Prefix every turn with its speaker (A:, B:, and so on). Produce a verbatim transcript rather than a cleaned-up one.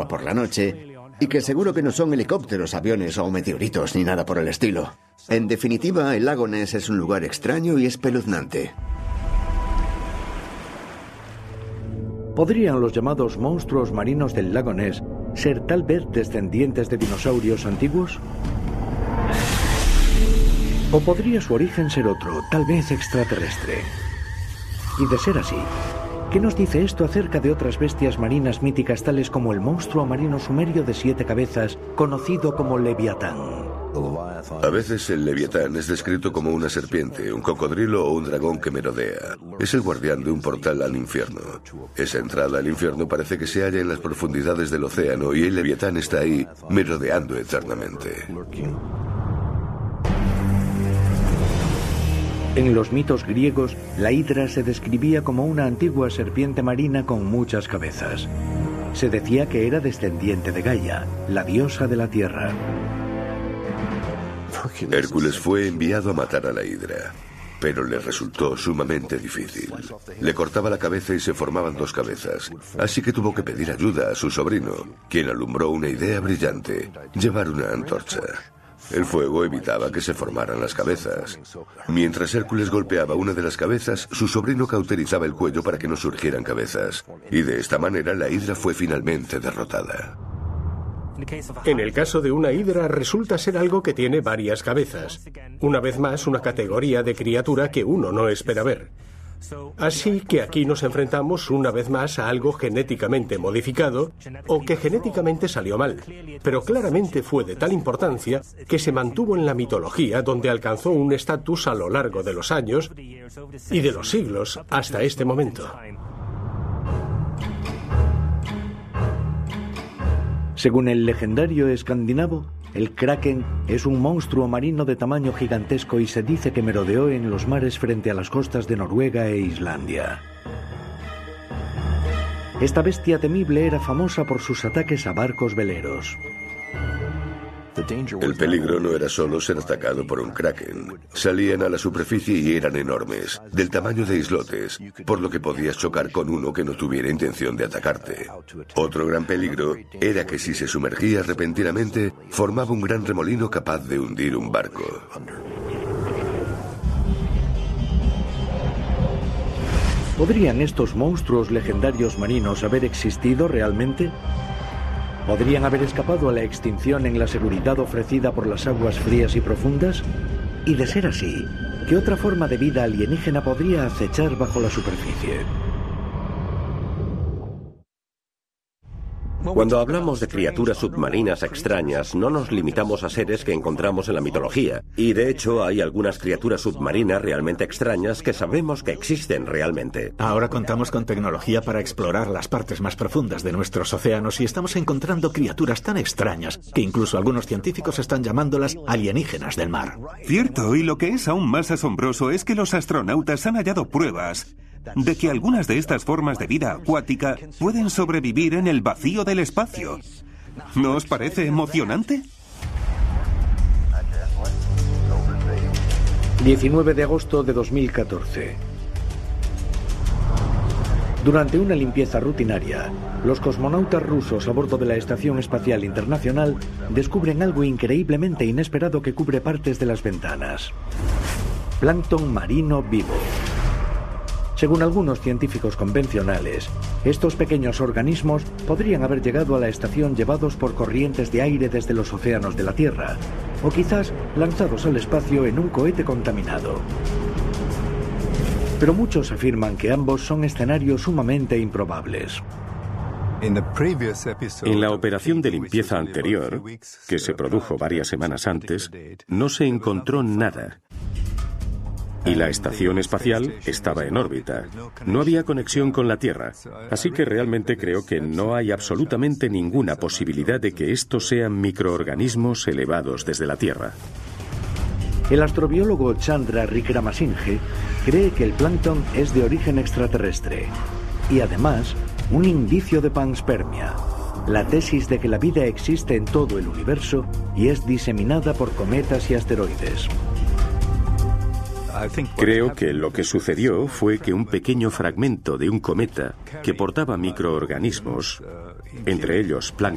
A: vuela por la noche y que seguro que no son helicópteros, aviones o meteoritos ni nada por el estilo. En definitiva, el lago Ness es un lugar extraño y espeluznante.
B: ¿Podrían los llamados monstruos marinos del lago Ness ser tal vez descendientes de dinosaurios antiguos? ¿O podría su origen ser otro, tal vez extraterrestre? Y de ser así, ¿qué nos dice esto acerca de otras bestias marinas míticas tales como el monstruo marino sumerio de siete cabezas, conocido como Leviatán?
C: A veces el Leviatán es descrito como una serpiente, un cocodrilo o un dragón que merodea. Es el guardián de un portal al infierno. Esa entrada al infierno parece que se halla en las profundidades del océano y el Leviatán está ahí, merodeando eternamente.
B: En los mitos griegos, la hidra se describía como una antigua serpiente marina con muchas cabezas. Se decía que era descendiente de Gaia, la diosa de la tierra.
C: Hércules fue enviado a matar a la hidra, pero le resultó sumamente difícil. Le cortaba la cabeza y se formaban dos cabezas, así que tuvo que pedir ayuda a su sobrino, quien alumbró una idea brillante: llevar una antorcha. El fuego evitaba que se formaran las cabezas. Mientras Hércules golpeaba una de las cabezas, su sobrino cauterizaba el cuello para que no surgieran cabezas, y de esta manera la hidra fue finalmente derrotada.
D: En el caso de una hidra resulta ser algo que tiene varias cabezas. Una vez más, una categoría de criatura que uno no espera ver. Así que aquí nos enfrentamos una vez más a algo genéticamente modificado o que genéticamente salió mal, pero claramente fue de tal importancia que se mantuvo en la mitología, donde alcanzó un estatus a lo largo de los años y de los siglos hasta este momento.
B: Según el legendario escandinavo, el Kraken es un monstruo marino de tamaño gigantesco y se dice que merodeó en los mares frente a las costas de Noruega e Islandia. Esta bestia temible era famosa por sus ataques a barcos veleros.
C: El peligro no era solo ser atacado por un kraken. Salían a la superficie y eran enormes, del tamaño de islotes, por lo que podías chocar con uno que no tuviera intención de atacarte. Otro gran peligro era que si se sumergía repentinamente, formaba un gran remolino capaz de hundir un barco.
B: ¿Podrían estos monstruos legendarios marinos haber existido realmente? ¿Podrían haber escapado a la extinción en la seguridad ofrecida por las aguas frías y profundas? Y de ser así, ¿qué otra forma de vida alienígena podría acechar bajo la superficie?
E: Cuando hablamos de criaturas submarinas extrañas, no nos limitamos a seres que encontramos en la mitología. Y de hecho hay algunas criaturas submarinas realmente extrañas que sabemos que existen realmente.
F: Ahora contamos con tecnología para explorar las partes más profundas de nuestros océanos y estamos encontrando criaturas tan extrañas que incluso algunos científicos están llamándolas alienígenas del mar.
G: Cierto, y lo que es aún más asombroso es que los astronautas han hallado pruebas de que algunas de estas formas de vida acuática pueden sobrevivir en el vacío del espacio. ¿No os parece emocionante?
B: diecinueve de agosto de dos mil catorce. Durante una limpieza rutinaria, los cosmonautas rusos a bordo de la Estación Espacial Internacional descubren algo increíblemente inesperado que cubre partes de las ventanas: plancton marino vivo. Según algunos científicos convencionales, estos pequeños organismos podrían haber llegado a la estación llevados por corrientes de aire desde los océanos de la Tierra, o quizás lanzados al espacio en un cohete contaminado. Pero muchos afirman que ambos son escenarios sumamente improbables.
H: En la operación de limpieza anterior, que se produjo varias semanas antes, no se encontró nada. Y la estación espacial estaba en órbita. No había conexión con la Tierra. Así que realmente creo que no hay absolutamente ninguna posibilidad de que estos sean microorganismos elevados desde la Tierra.
B: El astrobiólogo Chandra Wickramasinghe cree que el plancton es de origen extraterrestre y además un indicio de panspermia, la tesis de que la vida existe en todo el universo y es diseminada por cometas y asteroides.
H: Creo que lo que sucedió fue que un pequeño fragmento de un cometa que portaba microorganismos, entre ellos plancton,